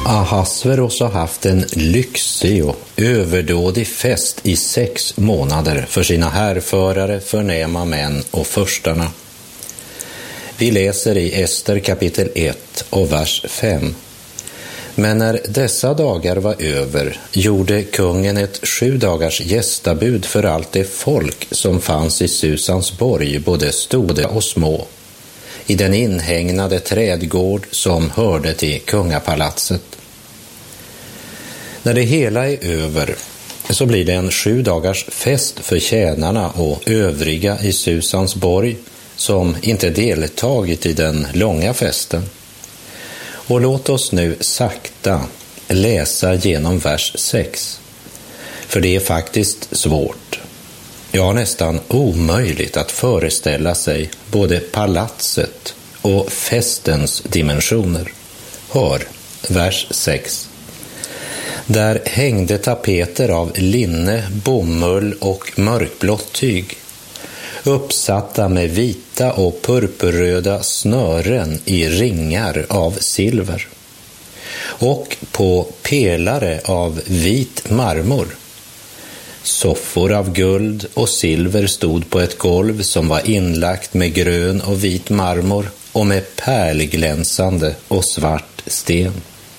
Ahasveros har haft en lyxig och överdådig fest i 6 månader för sina härförare, förnäma män och förstarna. Vi läser i Ester kapitel 1 och vers 5. Men när dessa dagar var över gjorde kungen ett 7 dagars gästabud för allt det folk som fanns i Susans borg, både stora och små, i den inhägnade trädgård som hörde till kungapalatset. När det hela är över så blir det en 7 dagars fest för tjänarna och övriga i Susans borg som inte deltagit i den långa festen. Och låt oss nu sakta läsa genom vers 6. För det är faktiskt svårt, ja nästan omöjligt att föreställa sig både palatset och festens dimensioner. Hör, vers 6. Där hängde tapeter av linne, bomull och mörkblått tyg, uppsatta med vita och purpurröda snören i ringar av silver. Och på pelare av vit marmor. Soffor av guld och silver stod på ett golv som var inlagt med grön och vit marmor och med pärlglänsande och svart sten.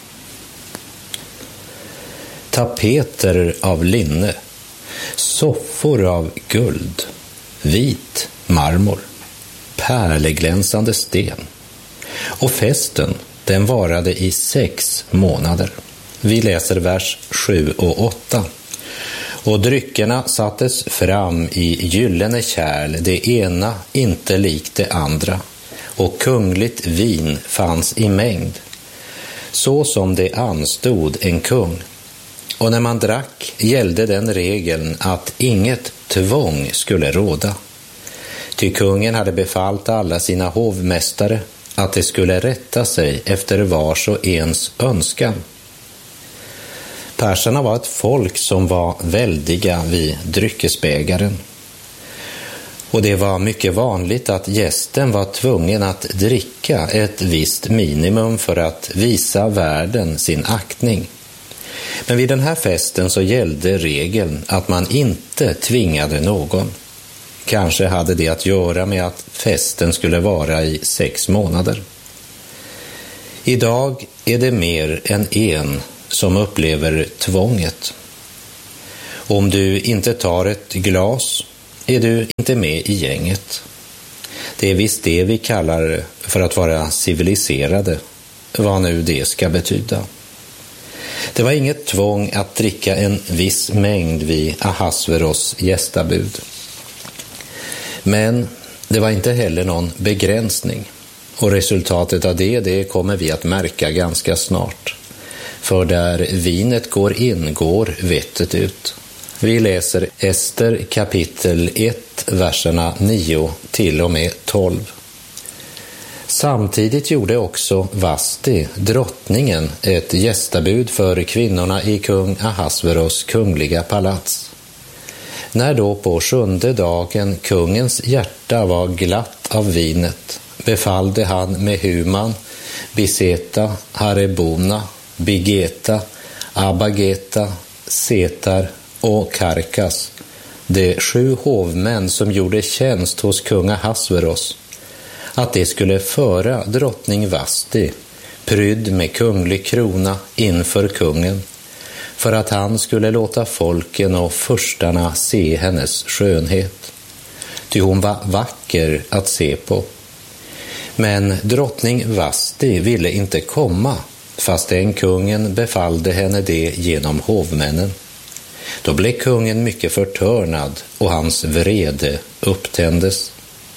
Tapeter av linne, soffor av guld, vit marmor, pärleglänsande sten. Och festen, den varade i 6 månader. Vi läser vers 7 och 8. Och dryckerna sattes fram i gyllene kärl, det ena inte likt det andra, och kungligt vin fanns i mängd, så som det anstod en kung. Och när man drack gällde den regeln att inget tvång skulle råda. Ty kungen hade befallt alla sina hovmästare att det skulle rätta sig efter vars och ens önskan. Perserna var ett folk som var väldiga vid dryckesbägaren. Och det var mycket vanligt att gästen var tvungen att dricka ett visst minimum för att visa världen sin aktning. Men vid den här festen så gällde regeln att man inte tvingade någon. Kanske hade det att göra med att festen skulle vara i 6 månader. Idag är det mer än en som upplever tvånget. Om du inte tar ett glas är du inte med i gänget. Det är visst det vi kallar för att vara civiliserade, vad nu det ska betyda. Det var inget tvång att dricka en viss mängd vid Ahasveros gästabud. Men det var inte heller någon begränsning. Och resultatet av det kommer vi att märka ganska snart. För där vinet går in går vettet ut. Vi läser Ester kapitel 1, verserna 9 till och med 12. Samtidigt gjorde också Vasti, drottningen, ett gästabud för kvinnorna i kung Ahasveros kungliga palats. När då på 7:e dagen kungens hjärta var glatt av vinet, befallde han Mehuman, Biseta, Harebona, Bigeta, Abageta, Setar och Karkas, de 7 hovmän som gjorde tjänst hos kung Ahasveros, att det skulle föra drottning Vasti, prydd med kunglig krona, inför kungen, för att han skulle låta folken och förstarna se hennes skönhet. Ty hon var vacker att se på. Men drottning Vasti ville inte komma, fastän kungen befallde henne det genom hovmännen. Då blev kungen mycket förtörnad och hans vrede upptändes.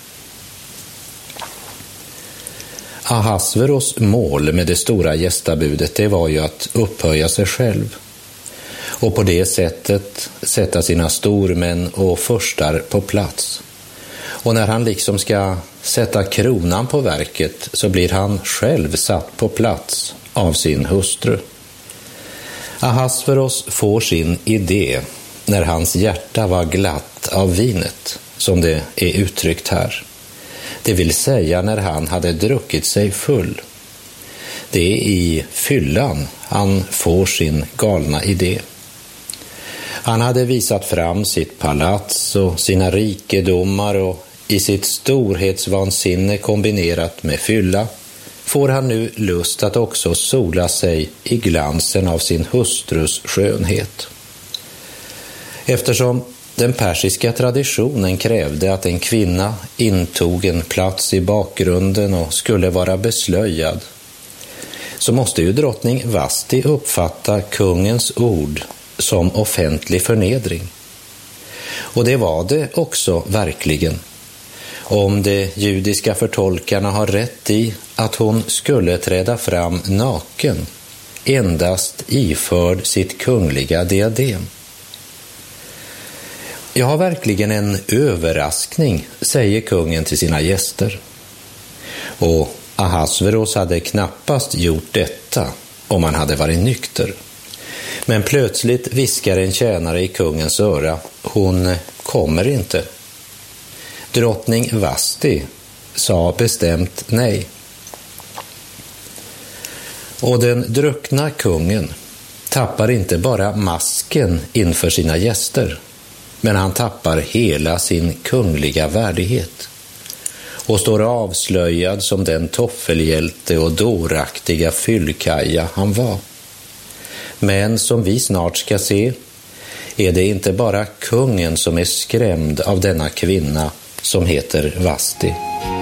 Ahasveros mål med det stora gästabudet, det var ju att upphöja sig själv och på det sättet sätta sina stormän och förstar på plats. Och när han liksom ska sätta kronan på verket så blir han själv satt på plats av sin hustru. Ahasveros får sin idé när hans hjärta var glatt av vinet, som det är uttryckt här. Det vill säga när han hade druckit sig full. Det är i fyllan han får sin galna idé. Han hade visat fram sitt palats och sina rikedomar, och i sitt storhetsvansinne kombinerat med fylla får han nu lust att också sola sig i glansen av sin hustrus skönhet. Eftersom den persiska traditionen krävde att en kvinna intog en plats i bakgrunden och skulle vara beslöjad, så måste ju drottning Vashti uppfatta kungens ord som offentlig förnedring. Och det var det också verkligen, om de judiska förtolkarna har rätt i att hon skulle träda fram naken, endast iförd sitt kungliga diadem. Jag har verkligen en överraskning, säger kungen till sina gäster. Och Ahasveros hade knappast gjort detta om han hade varit nykter. Men plötsligt viskar en tjänare i kungens öra: hon kommer inte. Drottning Vashti sa bestämt nej. Och den druckna kungen tappar inte bara masken inför sina gäster, men han tappar hela sin kungliga värdighet och står avslöjad som den toffelhjälte och dåraktiga fyllkaja han var. Men som vi snart ska se är det inte bara kungen som är skrämd av denna kvinna som heter Vashti.